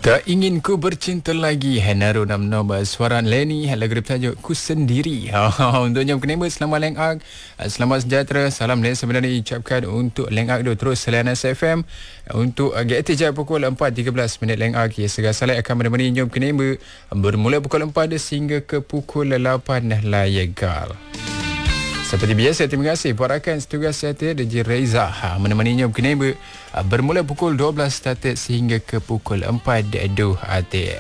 Tak ingin ku bercinta lagi, Henaru nam suara Lenny lagu bertajuk Ku Sendiri. Untuk jam kenema, selamat Leng Ak, selamat sejahtera, salam Leng sebenarnya diucapkan untuk Leng Ak tu terus selain SFM untuk GT Jaya pukul 4.13 Leng Ak. Ya, segala salah akan menemani jam kenema bermula pukul 4 sehingga ke pukul 8 layegal. Seperti biasa, terima kasih buat rakan setugas saya DJ Reza menemaninya berkenema bermula pukul 12 started sehingga ke pukul 4 hati.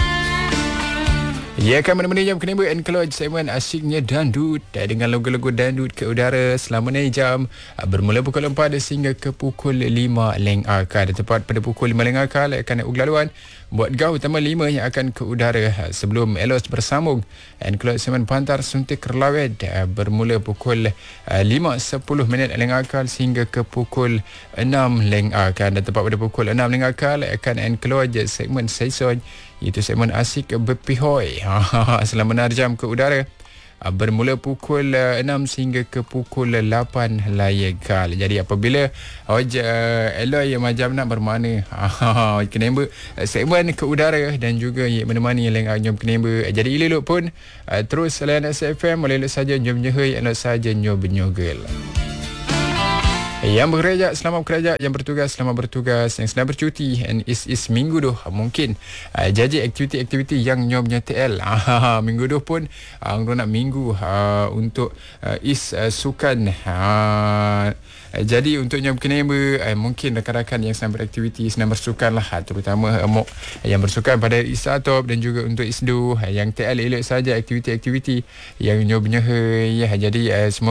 Ia akan menemani jam kenema Enclose segmen asyiknya dandut dengan lagu-lagu dandut ke udara selama 6 jam bermula pukul 4 sehingga ke pukul 5 Leng Akal. Tepat pada pukul 5 Leng Akal akan uglah laluan buat gaul utama 5 yang akan ke udara sebelum Elos bersambung Enclose segmen Pantar Suntik Kerlawet bermula pukul 5.10 Leng Akal sehingga ke pukul 6 Leng Akal. Dan tepat pada pukul 6 Leng Akal akan Enclose segmen Saison, itu segmen asyik berpihoi selama 6 jam ke udara bermula pukul 6 sehingga ke pukul 8 layegal. Jadi apabila Eloy macam nak bermakna kenapa segmen ke udara dan juga menemani Leng Ak Nyom kenapa. Jadi elok pun terus selain SFM boleh saja Nyom Nyehoi elok saja Nyom Benyogel. Yang bekerja selamat bekerja, yang bertugas selamat bertugas, yang sedang bercuti and is minggu tu mungkin jadi aktiviti-aktiviti yang nyobnya TL. Minggu tu pun nak minggu untuk sukan. Jadi untuk yang berkenema mungkin rakan-rakan yang sedang beraktiviti, sedang bersukan lah, terutama yang bersukan pada Isatop dan juga untuk Isdu yang TL elok saja aktiviti-aktiviti yang nyobnya. Jadi semoga